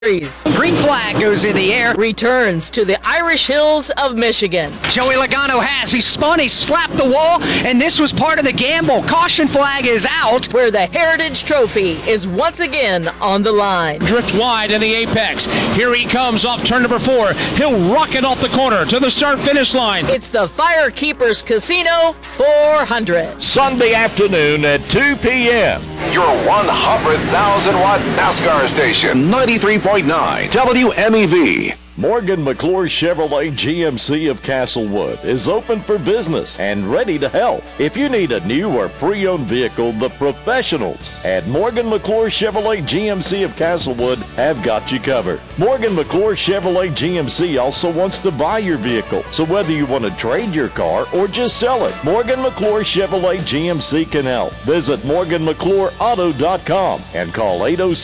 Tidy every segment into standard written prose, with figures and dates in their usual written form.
Green flag goes in the air. Returns to the Irish Hills of Michigan. Joey Logano has. He spun, he slapped the wall, and this was part of the gamble. Caution flag is out. Where the Heritage Trophy is once again on the line. Drift wide in the apex. Here he comes off turn number 4. He'll rocket off the corner to the start-finish line. It's the Firekeepers Casino 400. Sunday afternoon at 2 p.m. Your 100,000-watt NASCAR station, 93.9 WMEV. Morgan McClure Chevrolet GMC of Castlewood is open for business and ready to help. If you need a new or pre-owned vehicle, the professionals at Morgan McClure Chevrolet GMC of Castlewood have got you covered. Morgan McClure Chevrolet GMC also wants to buy your vehicle, so whether you want to trade your car or just sell it, Morgan McClure Chevrolet GMC can help. Visit MorganMcClureAuto.com and call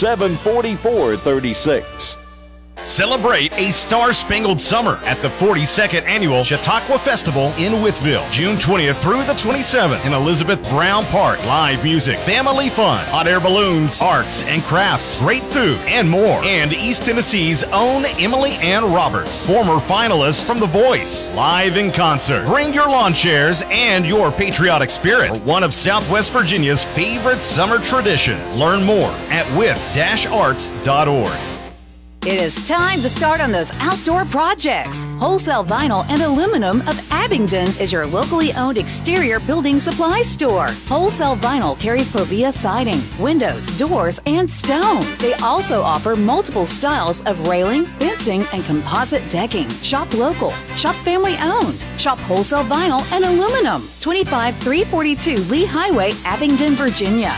807-4436. Celebrate a star-spangled summer at the 42nd Annual Chautauqua Festival in Wytheville, June 20th through the 27th in Elizabeth Brown Park. Live music, family fun, hot air balloons, arts and crafts, great food, and more. And East Tennessee's own Emily Ann Roberts, former finalist from The Voice, live in concert. Bring your lawn chairs and your patriotic spirit for one of Southwest Virginia's favorite summer traditions. Learn more at with-arts.org. It is time to start on those outdoor projects. Wholesale Vinyl and Aluminum of Abingdon is your locally owned exterior building supply store. Wholesale Vinyl carries Provia siding, windows, doors, and stone. They also offer multiple styles of railing, fencing, and composite decking. Shop local. Shop family owned. Shop Wholesale Vinyl and Aluminum. 25342 Lee Highway, Abingdon, Virginia.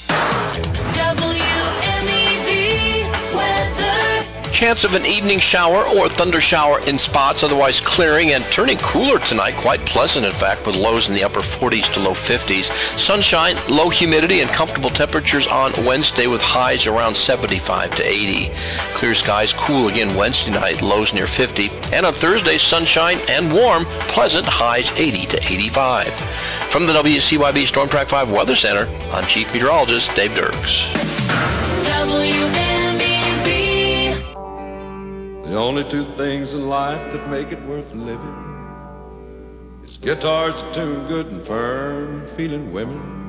Chance of an evening shower or thunder shower in spots, otherwise clearing and turning cooler tonight. Quite pleasant, in fact, with lows in the upper 40s to low 50s. Sunshine, low humidity, and comfortable temperatures on Wednesday with highs around 75 to 80. Clear skies, cool again Wednesday night, lows near 50. And on Thursday, sunshine and warm, pleasant, highs 80 to 85. From the WCYB Storm Track 5 Weather Center, I'm Chief Meteorologist Dave Dirks. The only two things in life that make it worth living is guitars that tune good and firm, feeling women